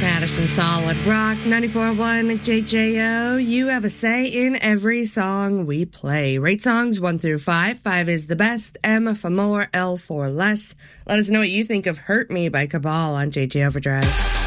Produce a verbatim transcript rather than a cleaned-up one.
Madison Solid Rock, ninety-four point one J J O. You have a say in every song we play. Rate songs one through five. Five is the best, M for more, L for less. Let us know what you think of Hurt Me by Cabal on J J Overdrive.